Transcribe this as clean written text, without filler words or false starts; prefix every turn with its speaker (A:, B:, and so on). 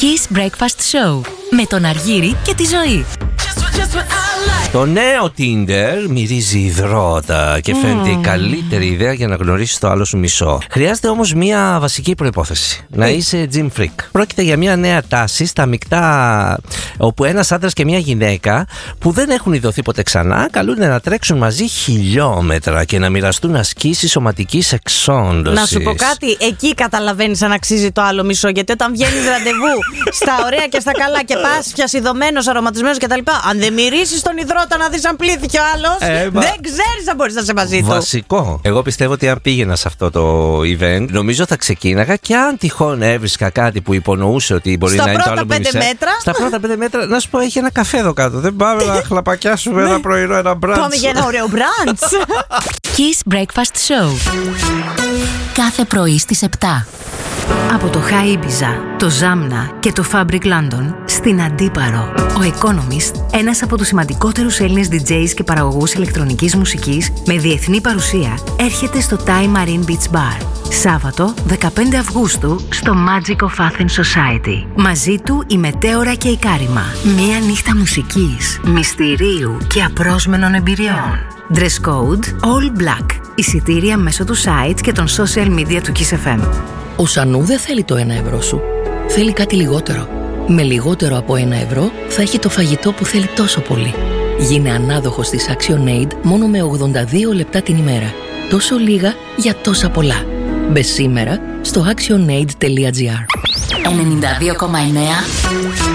A: Kiss Breakfast Show με τον Αργύρη και τη Ζωή.
B: Το νέο Tinder μυρίζει υδρότα και φαίνεται η καλύτερη ιδέα για να γνωρίσεις το άλλο σου μισό. Χρειάζεται όμως μία βασική προϋπόθεση: να είσαι gym freak. Πρόκειται για μία νέα τάση στα μεικτά, όπου ένας άντρας και μία γυναίκα που δεν έχουν ειδωθεί ποτέ ξανά καλούνται να τρέξουν μαζί χιλιόμετρα και να μοιραστούν ασκήσεις σωματικής εξόντωσης.
C: Να σου πω κάτι, εκεί καταλαβαίνεις αν αξίζει το άλλο μισό. Γιατί όταν βγαίνεις ραντεβού στα ωραία και στα καλά και πας πιασιδωμένος, αρωματισμένος κτλ., αν δεν μυρίσεις τον υδρότα να δεις αν πλήθηκε ο άλλος, δεν ξέρεις αν μπορείς να είσαι μαζί του.
B: Βασικό. Εγώ πιστεύω ότι αν πήγαινα σε αυτό το event, νομίζω θα ξεκίναγα και αν τυχόν έβρισκα κάτι που υπονοούσε ότι μπορεί να είναι το άλλο μισό. Στα πρώτα 5 μέτρα, να σου πω, έχει ένα καφέ εδώ κάτω. Δεν πάμε να χλαπακιάσουμε ένα πρωινό, ένα μπραντς.
C: Πάμε για ένα ωραίο μπραντς.
A: Kiss Breakfast Show. Κάθε πρωί στις 7.
D: Από το High Ibiza, το Zamna και το Fabric London στην Αντίπαρο, ο Economist, ένας από τους σημαντικότερους Έλληνες DJs και παραγωγούς ηλεκτρονικής μουσικής με διεθνή παρουσία, έρχεται στο Thai Marine Beach Bar. Σάββατο 15 Αυγούστου στο Magic of Athens Society. Μαζί του η Μετέωρα και η Κάριμα. Μία νύχτα μουσικής, μυστηρίου και απρόσμενων εμπειριών. Dress code all black. Εισιτήρια μέσω του site και των social media του Kiss FM.
E: Ο Σανού δεν θέλει το 1 ευρώ σου. Θέλει κάτι λιγότερο. Με λιγότερο από 1 ευρώ θα έχει το φαγητό που θέλει τόσο πολύ. Γίνε ανάδοχος της ActionAid μόνο με 82 λεπτά την ημέρα. Τόσο λίγα για τόσα πολλά. Μπες σήμερα στο actionaid.gr.
A: 92,9